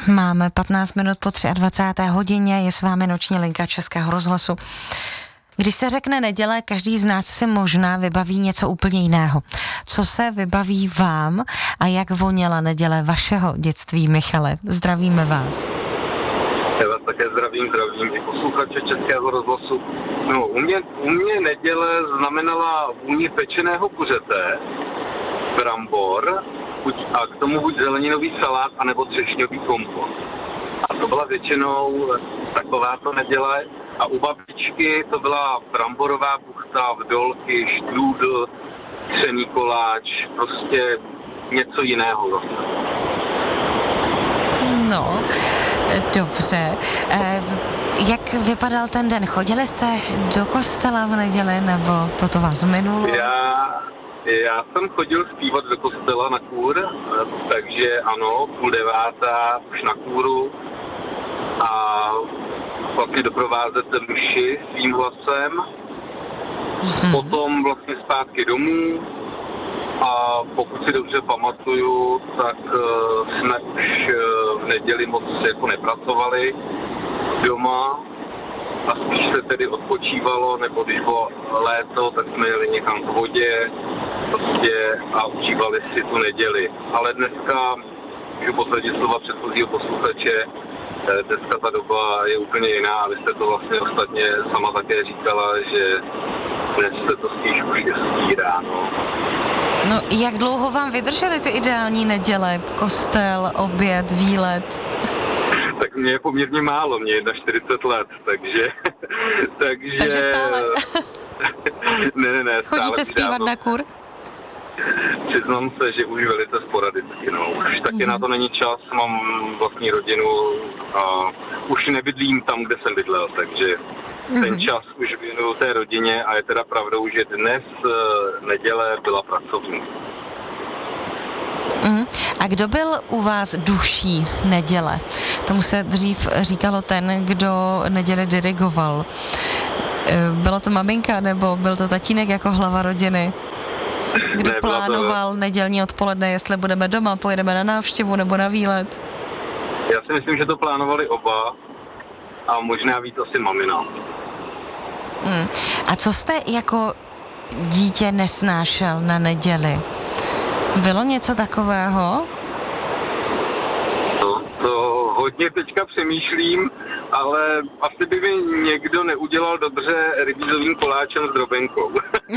Máme 15 minut po 23. hodině, je s vámi noční linka Českého rozhlasu. Když se řekne neděle, každý z nás si možná vybaví něco úplně jiného. Co se vybaví vám a jak voněla neděle vašeho dětství, Michale? Zdravíme vás. Já vás také zdravím i posluchače Českého rozhlasu. No, u mě neděle znamenala vůni pečeného kuřete, brambor a k tomu buď zeleninový salát, anebo třešňový kompot. A to byla většinou takováto neděle. A u babičky to byla bramborová buchta, vdolky, štrůdl, třený koláč, prostě něco jiného zase. No, dobře. Jak vypadal ten den? Chodili jste do kostela v neděli, nebo toto vás minulo? Já jsem chodil zpívat do kostela na kůr, takže ano, 8:30 už na kůru a vlastně doprovázet mši svým hlasem. Potom vlastně zpátky domů a pokud si dobře pamatuju, tak jsme už v neděli moc jako nepracovali doma a spíš se tedy odpočívalo, nebo když bylo léto, tak jsme jeli někam k vodě prostě a užívali si tu neděli. Ale dneska, můžu potvrdit slova předchozího posluchače, dneska ta doba je úplně jiná a vy jste to vlastně ostatně sama také říkala, že dnes se to spíš už stírá, no. No, jak dlouho vám vydržely ty ideální neděle? Kostel, oběd, výlet? Tak mě je poměrně málo, mě je 41 let, takže stále. ne, stále. Chodíte zpívat na kur? Přiznám se, že už velice sporadicky, no. Už taky na to není čas, mám vlastní rodinu a už nebydlím tam, kde jsem bydlel, takže ten čas už věnuju té rodině a je teda pravdou, že dnes neděle byla pracovní. A kdo byl u vás duší neděle? Tomu se dřív říkalo ten, kdo neděli dirigoval. Bylo to maminka nebo byl to tatínek jako hlava rodiny? Kdo plánoval nedělní odpoledne, jestli budeme doma, pojedeme na návštěvu nebo na výlet? Já si myslím, že to plánovali oba a možná víc asi mamina. A co jste jako dítě nesnášel na neděli? Bylo něco takového? To hodně teďka přemýšlím, ale asi by mi někdo neudělal dobře rybízovým koláčem s drobenkou.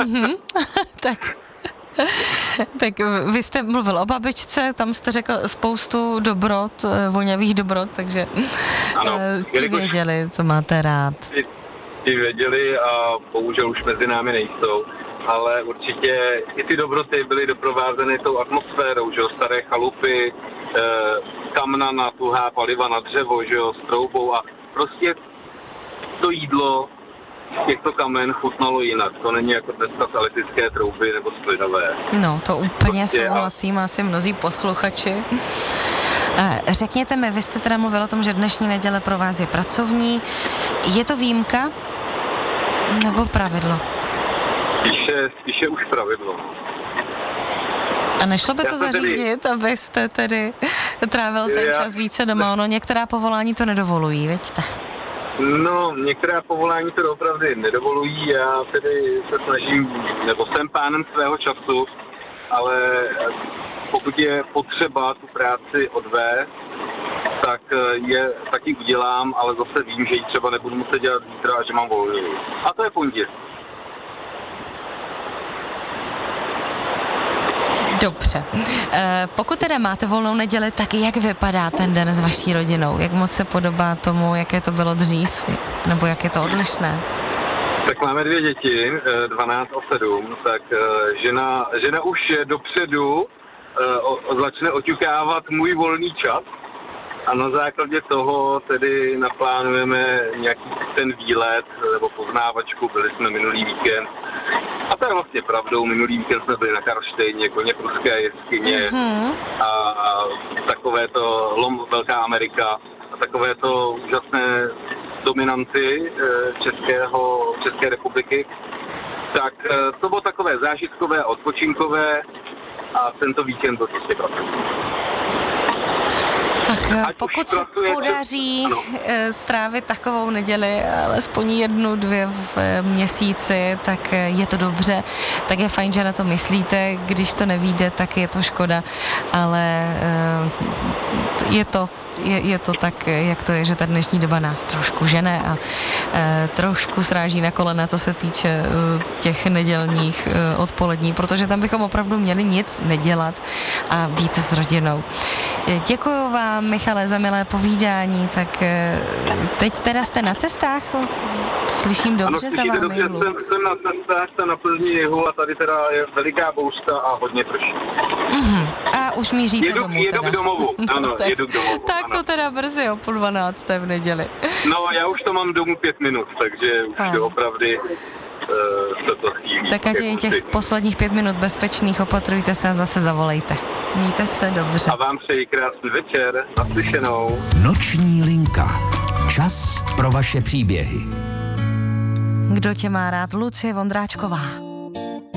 Tak vy jste mluvil o babičce, tam jste řekl spoustu dobrot, voňavých dobrot, takže ano, ti věděli, co máte rád. Ti věděli a bohužel už mezi námi nejsou, ale určitě i ty dobroty byly doprovázeny tou atmosférou, že jo, staré chalupy, kamna na tuhá paliva na dřevo, že jo, s troubou a prostě to jídlo z těchto kamen chutnalo jinak. To není jako dneska z elektrické trouby nebo z plynové. No, to úplně souhlasím, asi mnozí posluchači. Řekněte mi, vy jste teda mluvil o tom, že dnešní neděle pro vás je pracovní. Je to výjimka nebo pravidlo? Spíše už pravidlo. A nešlo by to zařídit, abyste tedy trávil ten čas více doma? Ono některá povolání to nedovolují, vidíte? No, některá povolání to opravdu nedovolují, já tedy se snažím, nebo jsem pánem svého času, ale pokud je potřeba tu práci odvést, tak ji udělám, ale zase vím, že ji třeba nebudu muset dělat zítra a že mám volný. A to je pondělí. Dobře. Pokud teda máte volnou neděli, tak jak vypadá ten den s vaší rodinou? Jak moc se podobá tomu, jaké to bylo dřív? Nebo jak je to odlišné? Tak máme 2 děti, 12 a 7, tak žena už dopředu začne oťukávat můj volný čas a na základě toho tedy naplánujeme nějaký ten výlet nebo poznávačku, byli jsme minulý víkend. A to je vlastně pravdou, minulý víkend jsme byli na Karlštejně, Koněpruské jeskyně a takové to Velká Amerika a takové to úžasné dominanty České republiky. Tak to bylo takové zážitkové, odpočinkové a tento víkend to prostě pracovní. Tak pokud se podaří strávit takovou neděli, alespoň 1, 2 v měsíci, tak je to dobře. Tak je fajn, že na to myslíte. Když to nevyjde, tak je to škoda, ale je to tak, jak to je, že ta dnešní doba nás trošku žene a trošku sráží na kolena, co se týče těch nedělních odpolední, protože tam bychom opravdu měli nic nedělat a být s rodinou. Děkuju vám, Michale, za milé povídání, tak teď teda jste na cestách? Slyším dobře ano, za vámi. Dobře, jsem na cestách, jsem na Plzni jihu a tady teda je veliká bouřka a hodně prší. A už míříte domů teda. Jedu k domovu, ano, tak, jedu k domovu. Tak ano. to teda brzy o 11:30 v neděli. No, já už to mám domů 5 minut, takže už to opravdu se to chýlí. Tak ať je těch posledních 5 minut bezpečných, opatrujte se a zase zavolejte. Mějte se dobře. A vám přeji krásný večer, naslyšenou. Noční linka. Čas pro vaše příběhy. Kdo tě má rád? Lucie Vondráčková.